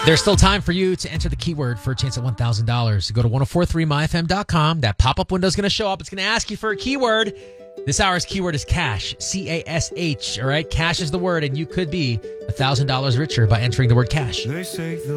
There's still time for you to enter the keyword for a chance at $1,000. Go to 1043myfm.com. That pop-up window is going to show up. It's going to ask you for a keyword. This hour's keyword is cash, C-A-S-H. All right, cash is the word, and you could be $1,000 richer by entering the word cash. They say